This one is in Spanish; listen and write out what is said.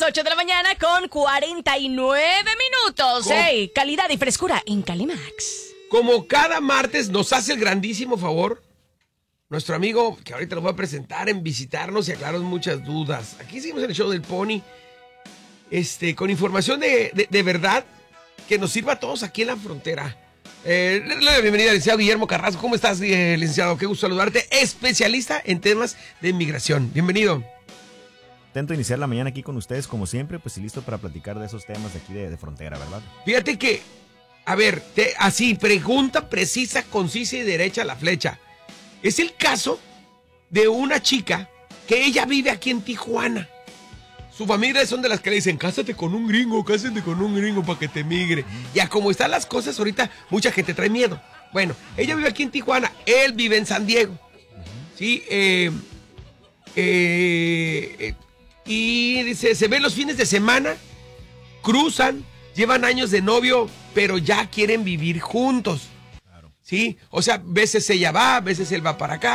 8 de la mañana con 49 minutos. Hey, calidad y frescura en Calimax. Como cada martes nos hace el grandísimo favor nuestro amigo, que ahorita lo voy a presentar, en visitarnos y aclararnos muchas dudas. Aquí seguimos en el show del Pony, con información de verdad que nos sirva a todos aquí en la frontera. Le doy la bienvenida al licenciado Guillermo Carrasco. ¿Cómo estás, licenciado? Qué gusto saludarte. Especialista en temas de inmigración. Bienvenido. Intento iniciar la mañana aquí con ustedes, como siempre, pues y listo para platicar de esos temas de aquí de frontera, ¿verdad? Fíjate que, a ver, así, pregunta precisa, concisa y derecha a la flecha. Es el caso de una chica que ella vive aquí en Tijuana. Su familia son de las que le dicen, cásate con un gringo para que te migre. Ya como están las cosas ahorita, mucha gente trae miedo. Bueno, ella vive aquí en Tijuana, él vive en San Diego. Sí, y dice, se ven los fines de semana, cruzan, llevan años de novio, pero ya quieren vivir juntos. Sí, o sea, veces ella va, veces él va para acá.